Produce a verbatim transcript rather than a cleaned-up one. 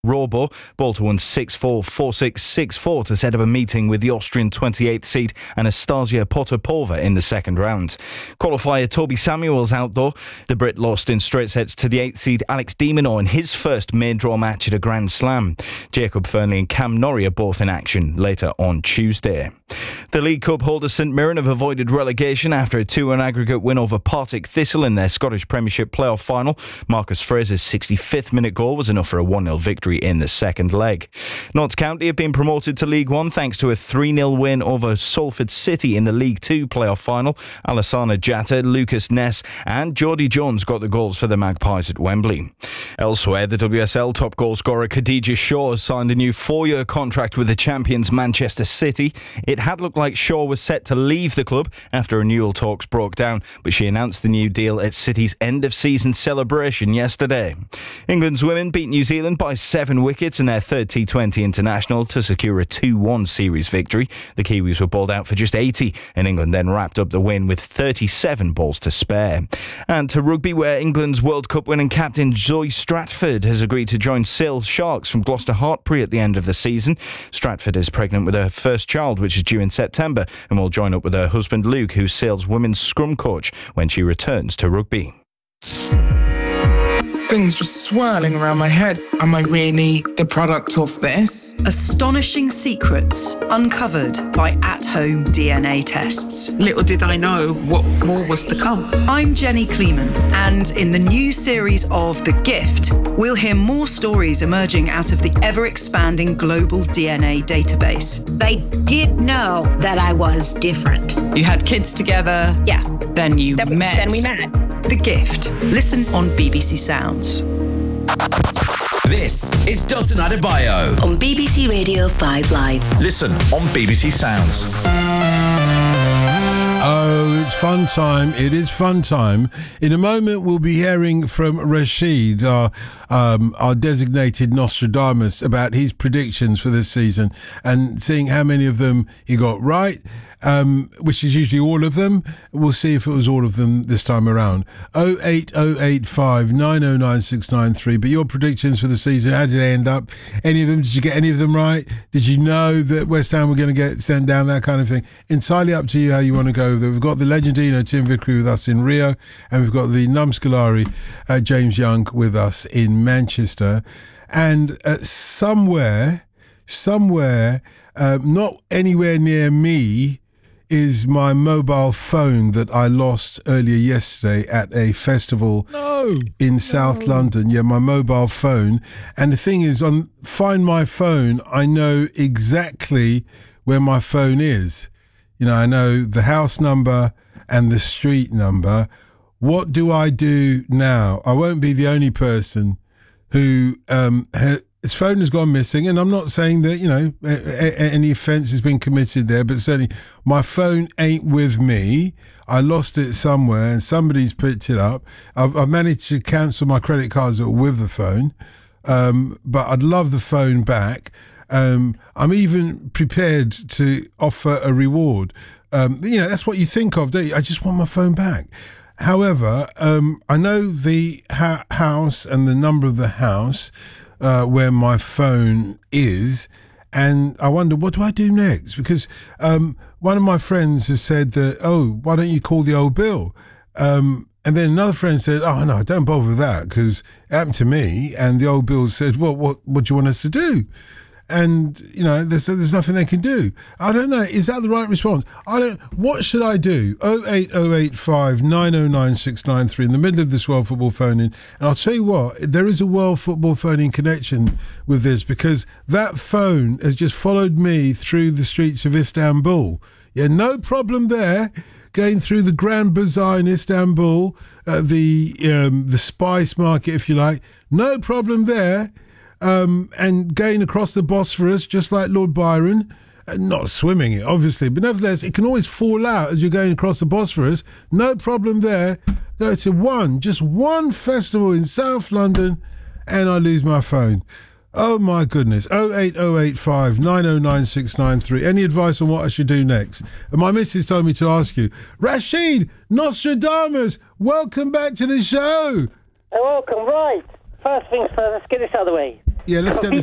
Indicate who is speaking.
Speaker 1: Robo. Balta won six four, four six, six four to set up a meeting with the Austrian twenty-eighth seed Anastasia Potapova in the second round. Qualifier Toby Samuels out though. The Brit lost in straight sets to the eighth seed Alex de Minaur in his first main draw match at a Grand Slam. Jacob Fernley and Cam Norrie are both in action later on Tuesday. The League Cup holders St Mirren have avoided relegation after a two one aggregate win over Partick Thistle in their Scottish Premiership playoff final. Marcus Fraser's sixty-fifth minute goal was enough for a one nil victory in the second leg. Notts County have been promoted to League One thanks to a three nil win over Salford City in the League Two playoff final. Alassana Jatta, Lucas Ness and Jody Jones got the goals for the Magpies at Wembley. Elsewhere, the W S L top goal scorer Khadija Shaw has signed a new four-year contract with the champions Manchester City. It had looked like Shaw was set to leave the club after renewal talks broke down, but she announced the new deal at City's end-of-season celebration yesterday. England's women beat New Zealand by seven wickets in their third T twenty international to secure a two one series victory. The Kiwis were bowled out for just eighty, and England then wrapped up the win with thirty-seven balls to spare. And to rugby, where England's World Cup winning captain Zoe Stratford has agreed to join Sale Sharks from Gloucester Hartpury at the end of the season. Stratford is pregnant with her first child, which is due in September, and will join up with her husband Luke, who's Sale's women's scrum coach, when she returns to rugby.
Speaker 2: Things just swirling around my head. Am I really the product of this?
Speaker 3: Astonishing secrets uncovered by at-home D N A tests.
Speaker 4: Little did I know what more was to come.
Speaker 3: I'm Jenny Kleeman, and in the new series of The Gift, we'll hear more stories emerging out of the ever-expanding global D N A database.
Speaker 5: I did know that I was different.
Speaker 4: You had kids together.
Speaker 5: Yeah.
Speaker 4: Then you
Speaker 5: then,
Speaker 4: met.
Speaker 5: Then we met.
Speaker 3: The Gift. Listen on B B C Sounds.
Speaker 6: This is Dalton Adebayo
Speaker 5: on B B C Radio five Live.
Speaker 6: Listen on B B C Sounds.
Speaker 7: Oh, it's fun time. It is fun time. In a moment, we'll be hearing from Rashid, our, um, our designated Nostradamus, about his predictions for this season and seeing how many of them he got right, um, which is usually all of them. We'll see if it was all of them this time around. oh eight oh eight five nine oh nine six nine three. But your predictions for the season, how did they end up? Any of them? Did you get any of them right? Did you know that West Ham were going to get sent down, that kind of thing? Entirely up to you how you want to go. We've got the Legendino Tim Vickery with us in Rio, and we've got the Numskulari uh, James Young with us in Manchester. And uh, somewhere, somewhere, uh, not anywhere near me, is my mobile phone that I lost earlier yesterday at a festival
Speaker 8: no,
Speaker 7: in South
Speaker 8: no.
Speaker 7: London. Yeah, my mobile phone. And the thing is, on Find My Phone, I know exactly where my phone is. You know, I know the house number and the street number. What do I do now? I won't be the only person who um, ha- his phone has gone missing, and I'm not saying that, you know, a- a- any offence has been committed there, but certainly my phone ain't with me. I lost it somewhere, and somebody's picked it up. I've, I've managed to cancel my credit cards that were with the phone, um, but I'd love the phone back. Um, I'm even prepared to offer a reward. Um, you know, that's what you think of, don't you? I just want my phone back. However, um, I know the ha- house and the number of the house uh, where my phone is, and I wonder, what do I do next? Because um, one of my friends has said that, oh, why don't you call the old bill? Um, and then another friend said, oh, no, don't bother with that, because it happened to me. And the old bill said, well, what, what do you want us to do? And, you know, there's there's nothing they can do. I don't know. Is that the right response? I don't. What should I do? oh eight oh eight five nine oh nine six nine three in the middle of this World Football Phone-In. And I'll tell you what, there is a World Football Phone-In connection with this, because that phone has just followed me through the streets of Istanbul. Yeah, no problem there. Going through the Grand Bazaar in Istanbul, uh, the um, the spice market, if you like. No problem there. Um, and going across the Bosphorus, just like Lord Byron, uh, not swimming it, obviously, but nevertheless, it can always fall out as you're going across the Bosphorus. No problem there. Go to one, just one festival in South London, and I lose my phone. Oh my goodness. oh eight oh eight five nine oh nine six nine three. Any advice on what I should do next? And my missus told me to ask you. Rashid Nostradamus, welcome back to the show.
Speaker 9: Oh, welcome, right. First things first, let's get this out of the way.
Speaker 7: Yeah, let's get this